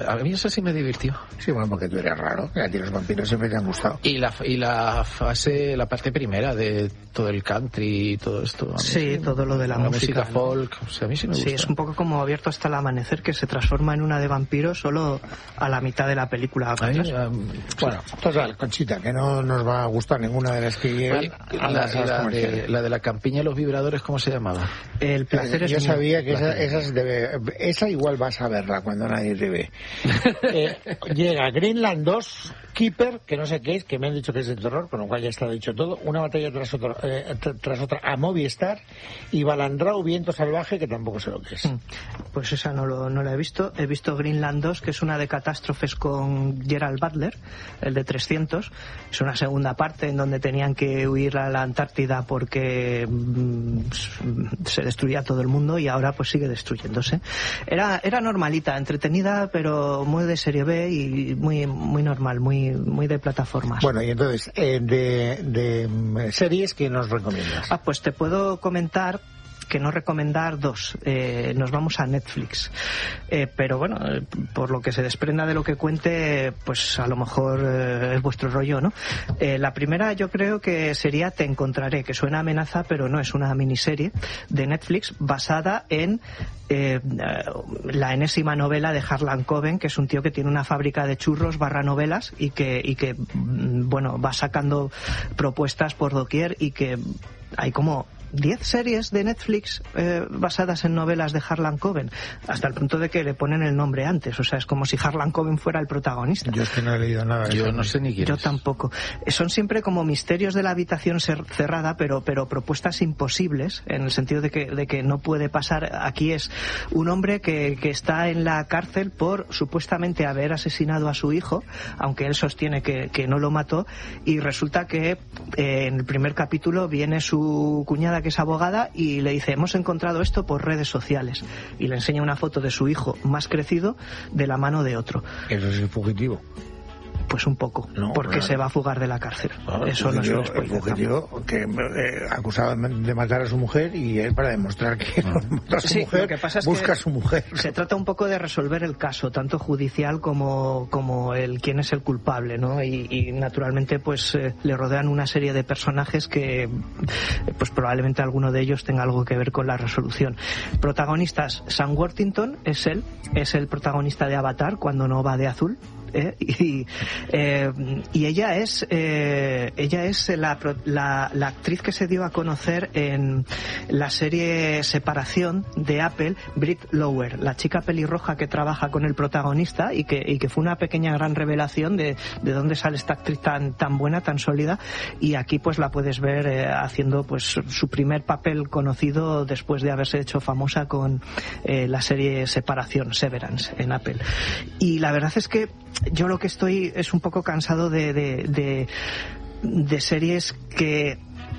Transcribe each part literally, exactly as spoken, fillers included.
A mí eso sí me divirtió. Sí, bueno, porque tú eres raro, que a ti los vampiros siempre te han gustado. Y la y la fase, la parte primera de todo el country y todo esto. Sí, sí, todo lo de la, la música, música folk, o sea, a mí sí me gusta. Sí, es un poco como Abierto hasta el amanecer, que se transforma en una de vampiros solo a la mitad de la película. Ahí, um, bueno, total, Conchita, que no nos va a gustar ninguna de las que llegan. Oye, a la, las la, de, la de la campiña y los vibradores, ¿cómo se llamaba? El placer eh, es Yo mío. sabía que esa, esa, debe, esa igual vas a verla cuando nadie te ve. eh, Llega Greenland dos, Keeper, que no sé qué es, que me han dicho que es de terror, con lo cual ya está dicho todo, una batalla tras otra, eh, tras otra a Movistar, y Balandrau, Viento Salvaje, que tampoco sé lo que es. Pues esa no, lo, no la he visto. He visto Greenland dos, que es una de catástrofes con Gerald Butler, el de trescientos. Es una segunda parte en donde tenían que huir a la Antártida porque mmm, se destruía todo el mundo, y ahora pues sigue destruyéndose. Era, era normalita, entretenida, pero muy de serie B y muy muy normal, muy muy de plataformas. Bueno, y entonces, eh, de, de series, ¿qué nos recomiendas? Ah, pues te puedo comentar que no recomendar dos. Eh, nos vamos a Netflix. Eh, pero bueno, eh, por lo que se desprenda de lo que cuente, pues a lo mejor eh, es vuestro rollo, ¿no? Eh, la primera yo creo que sería Te encontraré, que suena amenaza, pero no, es una miniserie de Netflix basada en eh, la enésima novela de Harlan Coben, que es un tío que tiene una fábrica de churros barra novelas y que, y que bueno, va sacando propuestas por doquier, y que hay como diez series de Netflix eh, basadas en novelas de Harlan Coben, hasta el punto de que le ponen el nombre antes. O sea, es como si Harlan Coben fuera el protagonista. Yo es que no he leído nada. Yo no sé ni quién Yo es. tampoco. Son siempre como misterios de la habitación cerrada, pero pero propuestas imposibles, en el sentido de que de que no puede pasar. Aquí es un hombre que, que está en la cárcel por supuestamente haber asesinado a su hijo, aunque él sostiene que, que no lo mató, y resulta que eh, en el primer capítulo viene su cuñada, que es abogada, y le dice: hemos encontrado esto por redes sociales, y le enseña una foto de su hijo más crecido de la mano de otro. Eso es el fugitivo. Pues un poco, no, porque claro. se va a fugar de la cárcel. Ah, Eso no es un spoiler. El fugitivo que eh, acusado de matar a su mujer, y él, para demostrar que no mata a su sí, mujer, lo que pasa es busca que a su mujer. Se trata un poco de resolver el caso, tanto judicial como, como el quién es el culpable, ¿no? Y, y naturalmente pues eh, le rodean una serie de personajes que pues probablemente alguno de ellos tenga algo que ver con la resolución. Protagonistas: Sam Worthington, es él, es el protagonista de Avatar cuando no va de azul. ¿Eh? Y, eh, y ella es eh, ella es la, la, la actriz que se dio a conocer en la serie Separación de Apple, Britt Lower, la chica pelirroja que trabaja con el protagonista, y que, y que fue una pequeña gran revelación de, de dónde sale esta actriz tan, tan buena, tan sólida, y aquí pues la puedes ver eh, haciendo pues su primer papel conocido después de haberse hecho famosa con eh, la serie Separación, Severance, en Apple. Y la verdad es que yo lo que estoy es un poco cansado de, de, de, de series que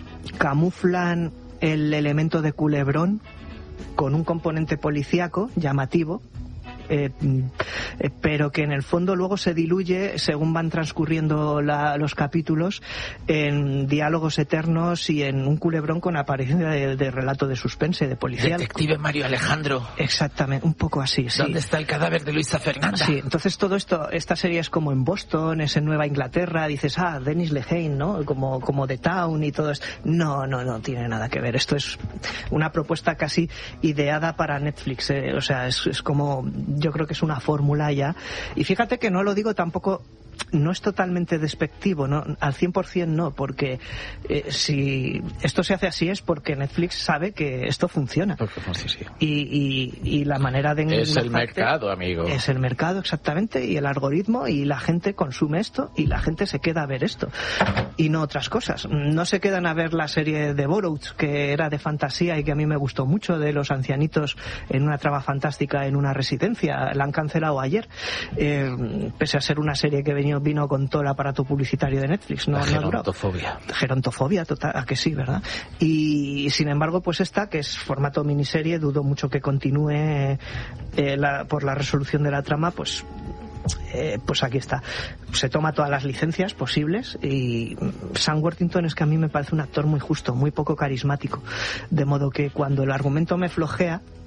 camuflan el elemento de culebrón con un componente policíaco llamativo, eh, eh, pero que en el fondo luego se diluye según van transcurriendo la, los capítulos en diálogos eternos y en un culebrón con apariencia de, de relato de suspense, de policial. Detective Mario Alejandro. Exactamente, un poco así, sí. ¿Dónde está el cadáver de Luisa Fernanda? Sí, entonces todo esto, esta serie es como en Boston, es en Nueva Inglaterra, dices, ah, Dennis Lehane, ¿no? Como, como The Town y todo esto. No, no, no tiene nada que ver. Esto es una propuesta casi ideada para Netflix, eh. O sea, es, es como, yo creo que es una fórmula ya. Y fíjate que no lo digo tampoco, no es totalmente despectivo, ¿no? Al cien por ciento no, porque eh, si esto se hace así es porque Netflix sabe que esto funciona. Porque funciona, sí. Y, y, y la manera de... Es el mercado, amigo. Es el mercado, exactamente, y el algoritmo, y la gente consume esto, y la gente se queda a ver esto. Y no otras cosas. No se quedan a ver la serie de Borrowed, que era de fantasía y que a mí me gustó mucho, de los ancianitos en una trama fantástica en una residencia. La han cancelado ayer, eh, pese a ser una serie que vino, vino con todo el aparato publicitario de Netflix. No, la no gerontofobia. Gerontofobia, total, a que sí, ¿verdad? Y sin embargo, pues esta, que es formato miniserie, dudo mucho que continúe eh, la, por la resolución de la trama, pues Eh, pues aquí está. Se toma todas las licencias posibles, y Sam Worthington es que a mí me parece un actor muy justo, muy poco carismático, de modo que cuando el argumento me flojea,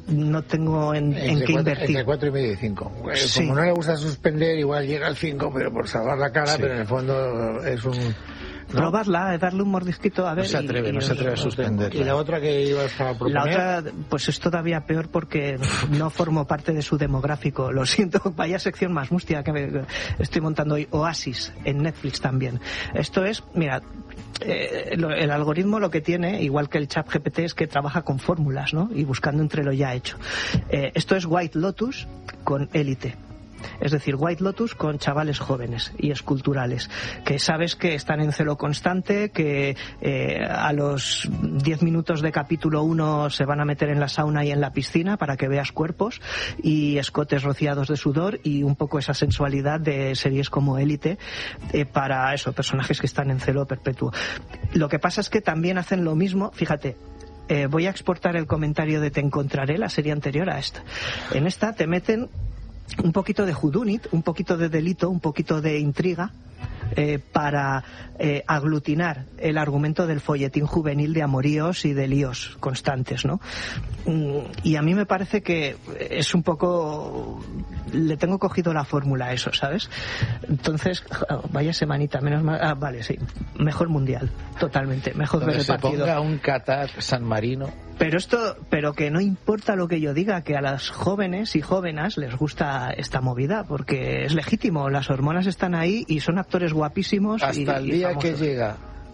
no tengo en, en qué cuatro, invertir. Entre cuatro y medio y cinco. Como sí. no le gusta suspender, igual llega al cinco, pero por salvar la cara, sí. pero en el fondo es un... ¿no? Probarla, darle un mordisquito a ver. No se atreve, y, y no se atreve a suspenderla. ¿Y la otra que ibas a proponer? La otra, pues es todavía peor porque no formo parte de su demográfico. Lo siento, vaya sección más mustia que me estoy montando hoy. Oasis, en Netflix también. Esto es, mira, eh, lo, el algoritmo lo que tiene, igual que el chat G P T, es que trabaja con fórmulas, ¿no? Y buscando entre lo ya hecho. Eh, esto es White Lotus con élite. Es decir, White Lotus con chavales jóvenes y esculturales, que sabes que están en celo constante, que eh, a los diez minutos de capítulo uno se van a meter en la sauna y en la piscina para que veas cuerpos y escotes rociados de sudor y un poco esa sensualidad de series como Élite eh, para eso, personajes que están en celo perpetuo. Lo que pasa es que también hacen lo mismo, fíjate. Eh, voy a exportar el comentario de Te encontraré, la serie anterior a esta. En esta te meten un poquito de whodunit, un poquito de delito, un poquito de intriga eh, para eh, aglutinar el argumento del folletín juvenil de amoríos y de líos constantes, ¿no? Y a mí me parece que es un poco... le tengo cogido la fórmula a eso, ¿sabes? Entonces, vaya semanita, menos mal... Ah, vale, sí. Mejor mundial, totalmente. Mejor ver el se partido. Ponga un Qatar San Marino. Pero esto, pero que no importa lo que yo diga, que a las jóvenes y jóvenes les gusta esta movida, porque es legítimo, las hormonas están ahí y son actores guapísimos. Hasta y, el y día famosos. que llega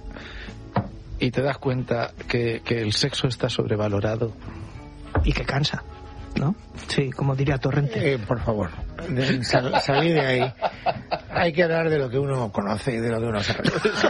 y te das cuenta que, que el sexo está sobrevalorado. Y que cansa, ¿no? Sí, como diría Torrente. Eh, por favor, de, sal, salid de ahí. Hay que hablar de lo que uno conoce y de lo que uno sabe.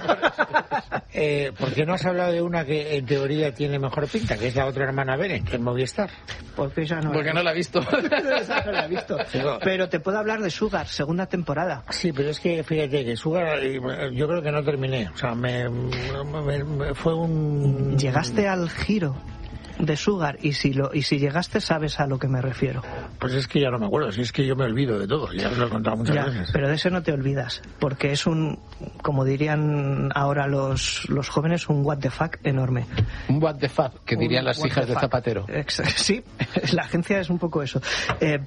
Eh, ¿Por qué no has hablado de una que en teoría tiene mejor pinta, que es la otra hermana Beren, que es Movistar? Porque esa no Porque la no la he visto. esa no la he visto. Pero te puedo hablar de Sugar, segunda temporada. Sí, pero es que fíjate que Sugar, yo creo que no terminé. O sea, me, me, me fue un... Llegaste al giro de Sugar y si lo y si llegaste sabes a lo que me refiero. Pues es que ya no me acuerdo, si es que yo me olvido de todo, ya lo he contado muchas Ya, veces. pero de ese no te olvidas, porque es un, como dirían ahora los los jóvenes, un what the fuck enorme. Un what the fuck, que dirían Un las what hijas the de fuck. Zapatero. Ex- Sí, la agencia es un poco eso. Eh,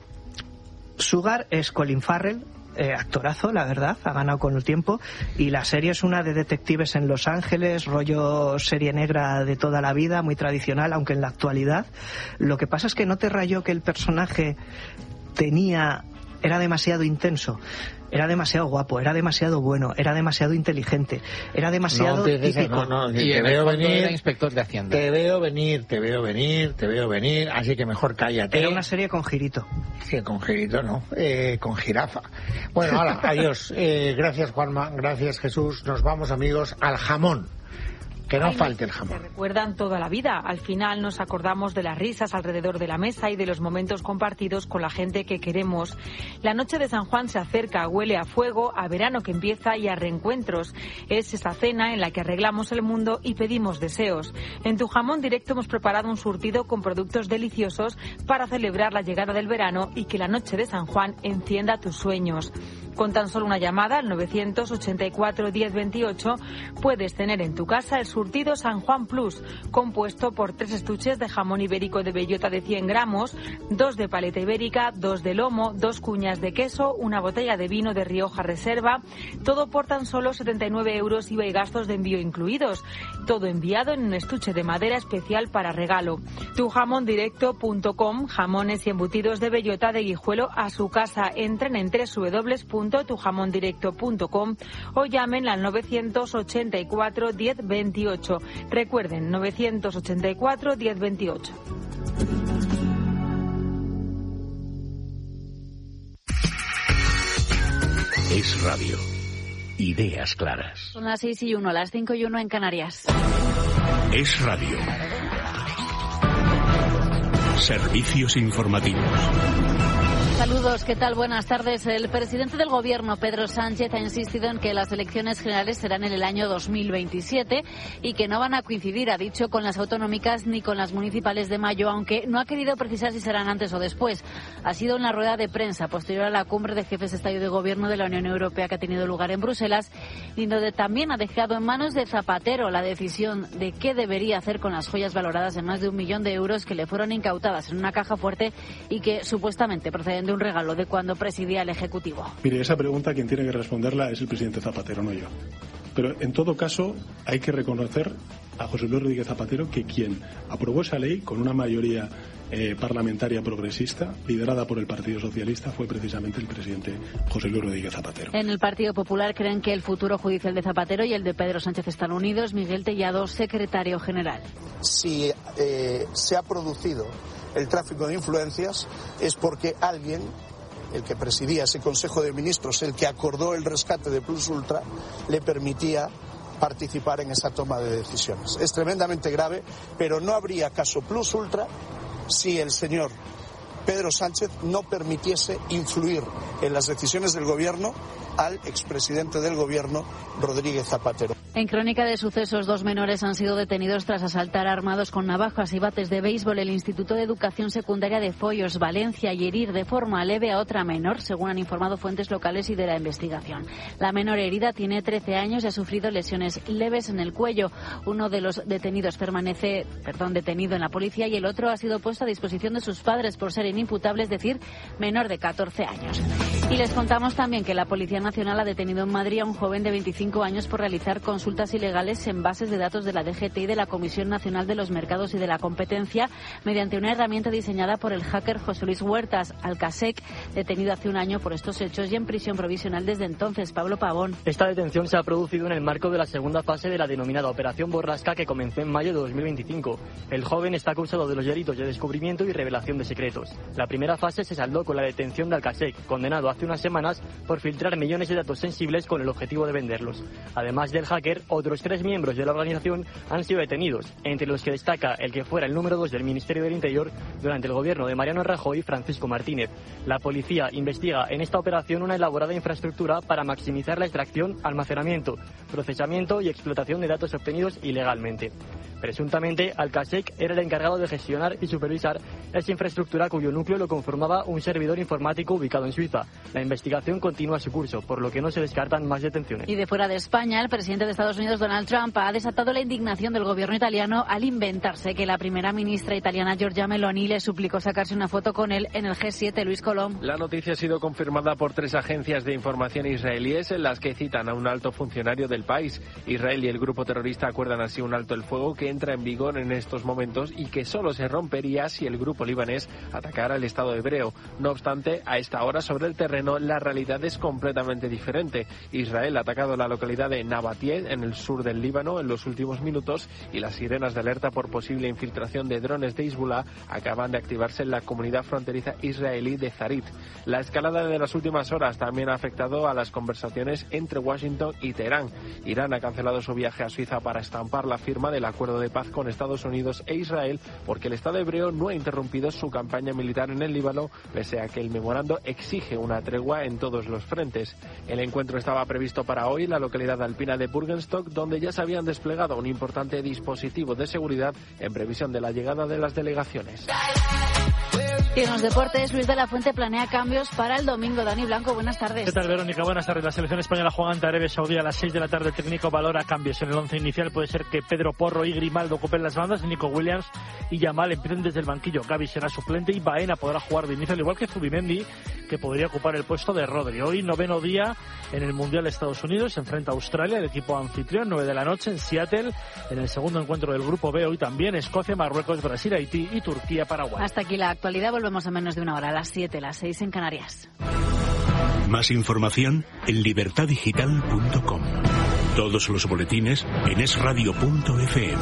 Sugar es Colin Farrell, eh, actorazo, la verdad, ha ganado con el tiempo, y la serie es una de detectives en Los Ángeles, rollo serie negra de toda la vida, muy tradicional, aunque en la actualidad. Lo que pasa es que no te rayó que el personaje tenía... era demasiado intenso, era demasiado guapo, era demasiado bueno, era demasiado inteligente, era demasiado No, te, típico. no, no, Y te en el veo fondo venir, era inspector de Hacienda. te veo venir, te veo venir, te veo venir, así que mejor cállate. Era una serie con girito. Sí, con girito, no, eh, con jirafa. Bueno, hala, adiós. Eh, gracias, Juanma, gracias, Jesús. Nos vamos, amigos, al jamón. Que no Hay falte el meses jamón. que se recuerdan toda la vida. Al final nos acordamos de las risas alrededor de la mesa y de los momentos compartidos con la gente que queremos. La noche de San Juan se acerca, huele a fuego, a verano que empieza y a reencuentros. Es esa cena en la que arreglamos el mundo y pedimos deseos. En Tu Jamón Directo hemos preparado un surtido con productos deliciosos para celebrar la llegada del verano y que la noche de San Juan encienda tus sueños. Con tan solo una llamada al novecientos ochenta y cuatro diez veintiocho puedes tener en tu casa el surtido San Juan Plus, compuesto por tres estuches de jamón ibérico de bellota de cien gramos, dos de paleta ibérica, dos de lomo, dos cuñas de queso, una botella de vino de Rioja Reserva, todo por tan solo setenta y nueve euros I V A y gastos de envío incluidos. Todo enviado en un estuche de madera especial para regalo. tu jamón directo punto com, jamones y embutidos de bellota de Guijuelo a su casa. Entren en doble u doble u doble u punto tu jamón directo punto com o llamen al novecientos ochenta y cuatro diez veintiocho. Recuerden, novecientos ochenta y cuatro diez veintiocho. Es radio. Ideas claras. Son las seis y uno, las cinco y uno en Canarias. Es radio. Servicios informativos. Saludos, ¿qué tal? Buenas tardes. El presidente del Gobierno, Pedro Sánchez, ha insistido en que las elecciones generales serán en el año dos mil veintisiete y que no van a coincidir, ha dicho, con las autonómicas ni con las municipales de mayo, aunque no ha querido precisar si serán antes o después. Ha sido una rueda de prensa posterior a la cumbre de jefes de Estado y de Gobierno de la Unión Europea que ha tenido lugar en Bruselas y donde también ha dejado en manos de Zapatero la decisión de qué debería hacer con las joyas valoradas en más de un millón de euros que le fueron incautadas en una caja fuerte y que supuestamente proceden de un regalo de cuando presidía el Ejecutivo. Mire, esa pregunta quien tiene que responderla es el presidente Zapatero, no yo. Pero en todo caso hay que reconocer a José Luis Rodríguez Zapatero que quien aprobó esa ley con una mayoría eh, parlamentaria progresista liderada por el Partido Socialista fue precisamente el presidente José Luis Rodríguez Zapatero. En el Partido Popular creen que el futuro judicial de Zapatero y el de Pedro Sánchez están unidos. Miguel Tellado, secretario general. Si eh, se ha producido el tráfico de influencias es porque alguien, el que presidía ese Consejo de Ministros, el que acordó el rescate de Plus Ultra, le permitía participar en esa toma de decisiones. Es tremendamente grave, pero no habría caso Plus Ultra si el señor Pedro Sánchez no permitiese influir en las decisiones del Gobierno al expresidente del Gobierno, Rodríguez Zapatero. En Crónica de Sucesos, dos menores han sido detenidos tras asaltar armados con navajas y bates de béisbol el Instituto de Educación Secundaria de Foios, Valencia, y herir de forma leve a otra menor, según han informado fuentes locales y de la investigación. La menor herida tiene trece años y ha sufrido lesiones leves en el cuello. Uno de los detenidos permanece, perdón, detenido en la policía y el otro ha sido puesto a disposición de sus padres por ser inimputable, es decir, menor de catorce años. Y les contamos también que la Policía Nacional ha detenido en Madrid a un joven de veinticinco años por realizar consultas ilegales en bases de datos de la D G T y de la Comisión Nacional de los Mercados y de la Competencia mediante una herramienta diseñada por el hacker José Luis Huertas, Alcasec, detenido hace un año por estos hechos y en prisión provisional desde entonces. Pablo Pavón. Esta detención se ha producido en el marco de la segunda fase de la denominada Operación Borrasca, que comenzó en mayo de dos mil veinticinco. El joven está acusado de los delitos de descubrimiento y revelación de secretos. La primera fase se saldó con la detención de Alcasec, condenado hace unas semanas por filtrar millones de datos sensibles con el objetivo de venderlos. Además del hacker, otros tres miembros de la organización han sido detenidos, entre los que destaca el que fuera el número dos del Ministerio del Interior durante el gobierno de Mariano Rajoy, Francisco Martínez. La policía investiga en esta operación una elaborada infraestructura para maximizar la extracción, almacenamiento, procesamiento y explotación de datos obtenidos ilegalmente. Presuntamente, Alcasec era el encargado de gestionar y supervisar esa infraestructura cuyo núcleo lo conformaba un servidor informático ubicado en Suiza. La investigación continúa su curso, por lo que no se descartan más detenciones. Y de fuera de España, el presidente de Estados Unidos, Donald Trump, ha desatado la indignación del gobierno italiano al inventarse que la primera ministra italiana, Giorgia Meloni, le suplicó sacarse una foto con él en el G siete. Luis Colom. La noticia ha sido confirmada por tres agencias de información israelíes en las que citan a un alto funcionario del país. Israel y el grupo terrorista acuerdan así un alto el fuego que entra en vigor en estos momentos y que solo se rompería si el grupo libanés atacara el Estado hebreo. No obstante, a esta hora sobre el terreno la realidad es completamente diferente. Israel ha atacado la localidad de Nabatie, en el sur del Líbano, en los últimos minutos, y las sirenas de alerta por posible infiltración de drones de Hezbollah acaban de activarse en la comunidad fronteriza israelí de Zarit. La escalada de las últimas horas también ha afectado a las conversaciones entre Washington y Teherán. Irán ha cancelado su viaje a Suiza para estampar la firma del acuerdo de paz con Estados Unidos e Israel, porque el Estado hebreo no ha interrumpido su campaña militar en el Líbano, pese a que el memorando exige una tregua en todos los frentes. El encuentro estaba previsto para hoy en la localidad alpina de Burgenstock, donde ya se habían desplegado un importante dispositivo de seguridad en previsión de la llegada de las delegaciones. Y en los deportes, Luis de la Fuente planea cambios para el domingo. Dani Blanco, buenas tardes. ¿Qué tal, Verónica? Buenas tardes. La selección española juega ante Arabia Saudí a las seis de la tarde. El técnico valora cambios en el once inicial. Puede ser que Pedro Porro y Grimaldo ocupen las bandas, Nico Williams y Yamal empiecen desde el banquillo. Gavi será suplente y Baena podrá jugar de inicio, al igual que Zubimendi, que podría ocupar el puesto de Rodri. Hoy, noveno día en el Mundial de Estados Unidos, se enfrenta a Australia, el equipo anfitrión, nueve de la noche en Seattle. En el segundo encuentro del Grupo B, hoy también Escocia, Marruecos, Brasil, Haití y Turquía, Paraguay. Hasta aquí la actualidad. Volvemos a menos de una hora, a las siete, las seis en Canarias. Más información en libertad digital punto com. Todos los boletines en es radio punto efe eme.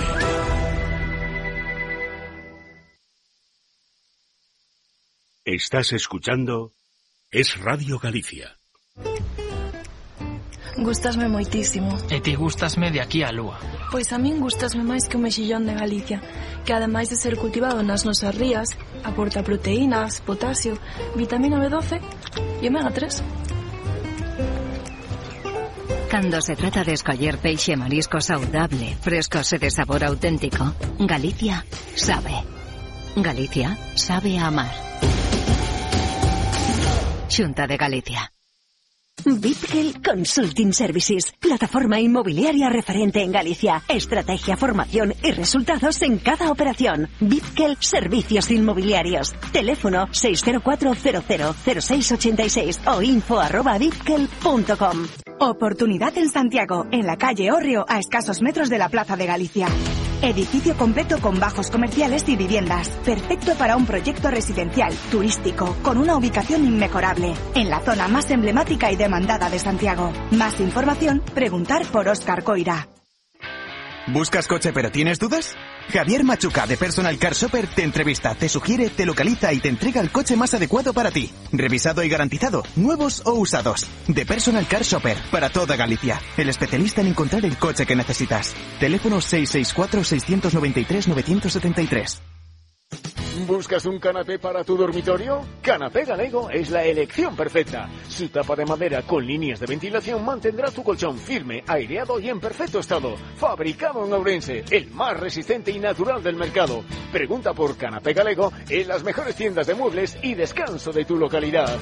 Estás escuchando Es Radio Galicia. Gustasme moitísimo. E ti gustasme de aquí á lúa. Pois a min gustasme máis que o mexillón de Galicia, que ademais de ser cultivado nas nosas rías, aporta proteínas, potasio, vitamina B doce e omega tres. Cando se trata de escoller peixe e marisco saudable, frescos e de sabor auténtico, Galicia sabe. Galicia sabe a amar. Xunta de Galicia. Bitgel Consulting Services, plataforma inmobiliaria referente en Galicia. Estrategia, formación y resultados en cada operación. Bitgel Servicios Inmobiliarios. Teléfono seis cero cuatro cero cero cero seis ocho seis o info arroba bitgel punto com. Oportunidad en Santiago, en la calle Orrio, a escasos metros de la Plaza de Galicia. Edificio completo con bajos comerciales y viviendas. Perfecto para un proyecto residencial, turístico, con una ubicación inmejorable. En la zona más emblemática y demandada de Santiago. Más información, preguntar por Óscar Coira. ¿Buscas coche pero tienes dudas? Javier Machuca de Personal Car Shopper te entrevista, te sugiere, te localiza y te entrega el coche más adecuado para ti. Revisado y garantizado, nuevos o usados. De Personal Car Shopper, para toda Galicia. El especialista en encontrar el coche que necesitas. Teléfono seis seis cuatro, seis nueve tres, nueve siete tres. ¿Buscas un canapé para tu dormitorio? Canapé Galego es la elección perfecta. Su tapa de madera con líneas de ventilación mantendrá tu colchón firme, aireado y en perfecto estado. Fabricado en Ourense, el más resistente y natural del mercado. Pregunta por Canapé Galego en las mejores tiendas de muebles y descanso de tu localidad.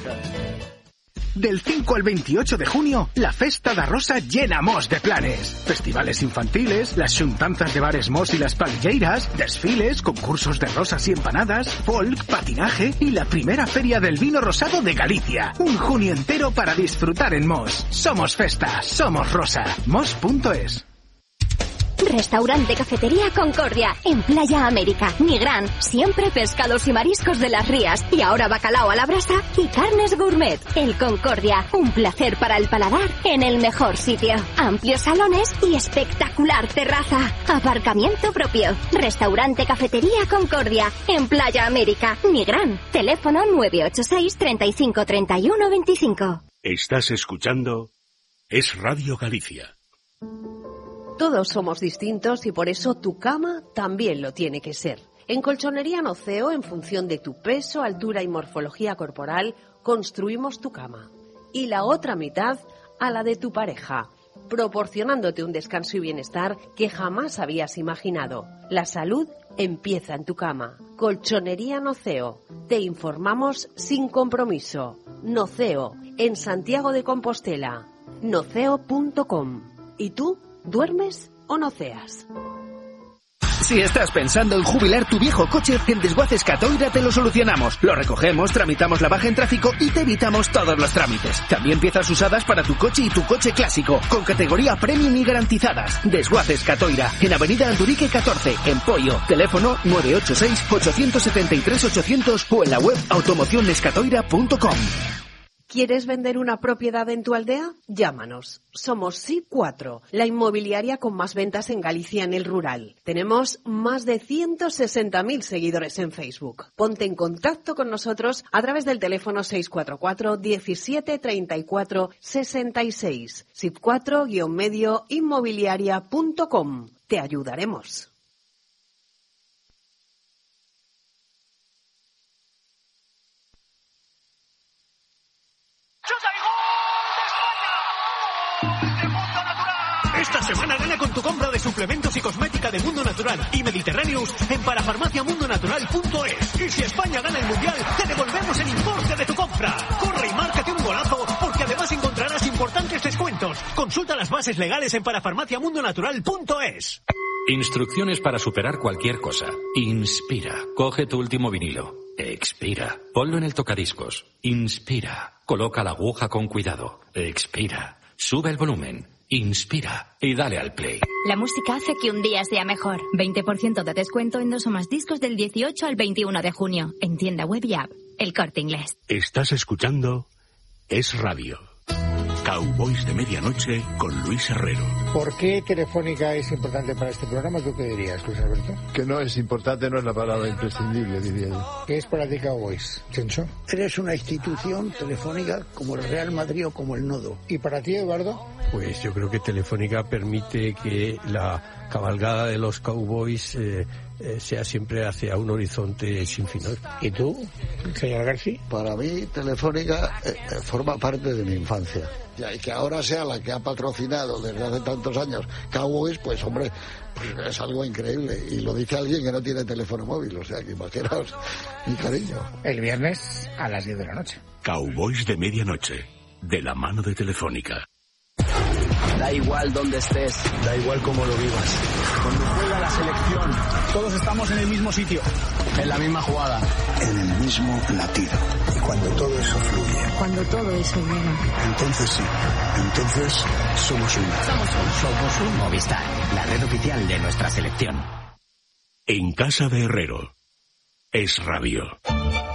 Del cinco al veintiocho de junio, la Festa da Rosa llena Mos de planes. Festivales infantiles, las xuntanzas de bares Mos y las palilleiras, desfiles, concursos de rosas y empanadas, folk, patinaje y la primera feria del vino rosado de Galicia. Un junio entero para disfrutar en Mos. Somos Festa, somos Rosa. Mos punto es. Restaurante Cafetería Concordia, en Playa América. Nigrán, siempre pescados y mariscos de las rías. Y ahora bacalao a la brasa y carnes gourmet. El Concordia, un placer para el paladar en el mejor sitio. Amplios salones y espectacular terraza. Aparcamiento propio. Restaurante Cafetería Concordia, en Playa América. Nigrán, teléfono nueve ocho seis, treinta y cinco, treinta y uno, veinticinco. Estás escuchando Es Radio Galicia. Todos somos distintos y por eso tu cama también lo tiene que ser. En Colchonería Noceo, en función de tu peso, altura y morfología corporal, construimos tu cama. Y la otra mitad a la de tu pareja, proporcionándote un descanso y bienestar que jamás habías imaginado. La salud empieza en tu cama. Colchonería Noceo. Te informamos sin compromiso. Noceo, en Santiago de Compostela. noceo punto com. ¿Y tú? ¿Duermes o noceas? Si estás pensando en jubilar tu viejo coche, en Desguaces Catoira te lo solucionamos. Lo recogemos, tramitamos la baja en tráfico y te evitamos todos los trámites. También piezas usadas para tu coche y tu coche clásico, con categoría premium y garantizadas. Desguaces Catoira, en Avenida Andurique catorce, en Poio. Teléfono nueve ocho seis, ocho siete tres, ochocientos o en la web automocionescatoira punto com. ¿Quieres vender una propiedad en tu aldea? Llámanos. Somos S I cuatro, la inmobiliaria con más ventas en Galicia en el rural. Tenemos más de ciento sesenta mil seguidores en Facebook. Ponte en contacto con nosotros a través del teléfono seis cuatro cuatro, diecisiete, treinta y cuatro, sesenta y seis. S I cuatro guion medio inmobiliaria punto com. Te ayudaremos. Esta semana gana con tu compra de suplementos y cosmética de Mundo Natural y Mediterráneos en parafarmacia mundo natural punto es. Y si España gana el Mundial, te devolvemos el importe de tu compra. Corre y márcate un golazo, porque además encontrarás importantes descuentos. Consulta las bases legales en parafarmacia mundo natural punto es. Instrucciones para superar cualquier cosa. Inspira. Coge tu último vinilo. Expira. Ponlo en el tocadiscos. Inspira. Coloca la aguja con cuidado. Expira. Sube el volumen. Inspira y dale al play. La música hace que un día sea mejor. veinte por ciento de descuento en dos o más discos del dieciocho al veintiuno de junio. En tienda web y app. El Corte Inglés. Estás escuchando Es Radio. Cowboys de Medianoche con Luis Herrero. ¿Por qué Telefónica es importante para este programa? ¿Tú qué dirías, Luis Alberto? Que no es importante, no es la palabra imprescindible, diría yo. ¿Qué es para ti Cowboys, Chencho? Eres una institución telefónica como el Real Madrid o como el Nodo. ¿Y para ti, Eduardo? Pues yo creo que Telefónica permite que la cabalgada de los Cowboys eh, eh, sea siempre hacia un horizonte sin final. ¿Y tú, señor García? Para mí, Telefónica eh, forma parte de mi infancia. Y que ahora sea la que ha patrocinado desde hace tantos años Cowboys, pues hombre, pues es algo increíble. Y lo dice alguien que no tiene teléfono móvil, o sea que imaginaos mi cariño. El viernes a las diez de la noche. Cowboys de Medianoche, de la mano de Telefónica. Da igual donde estés, da igual cómo lo vivas. Cuando juega la selección, todos estamos en el mismo sitio, en la misma jugada, en el mismo latido. Y cuando todo eso fluye, cuando todo eso llega, entonces sí, entonces somos uno. Somos uno. Somos un Movistar, la red oficial de nuestra selección. En casa de Herrero, Es Radio.